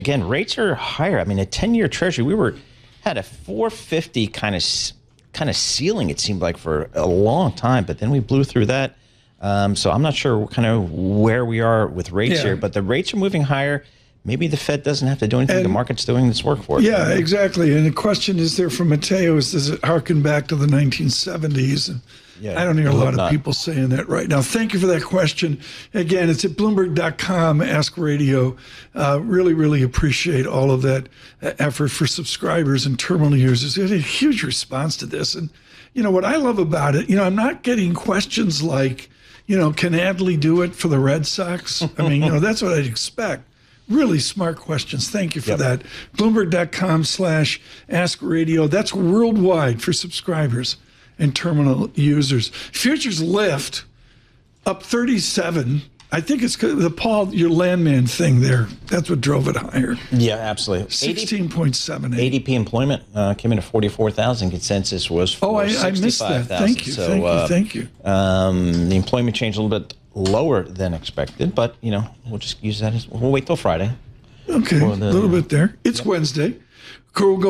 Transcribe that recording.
again, rates are higher. I mean, a 10-year Treasury, had a 450 kind of ceiling, it seemed like, for a long time, but then we blew through that. So I'm not sure kind of where we are with rates here, but the rates are moving higher. Maybe the Fed doesn't have to do anything. The market's doing this work for it. Yeah, exactly. And the question is there from Mateo is, does it harken back to the 1970s? And I don't hear a lot of people saying that right now. Thank you for that question. Again, it's at Bloomberg.com, Ask Radio. Really, really appreciate all of that effort for subscribers and terminal users. We had a huge response to this. And, what I love about it, I'm not getting questions like, can Adley do it for the Red Sox? I mean, that's what I'd expect. Really smart questions. Thank you for that. Bloomberg.com/Ask Radio. That's worldwide for subscribers and terminal users. Futures lift up 37. I think it's the Paul, your landman thing there. That's what drove it higher. Yeah, absolutely. 16.78. ADP employment came in at 44,000. Consensus was for 65,000. I missed that. Thank you. So, thank you. The employment changed a little bit lower than expected, but we'll just use that we'll wait till Friday. Okay, a little bit there. It's Wednesday. Cool.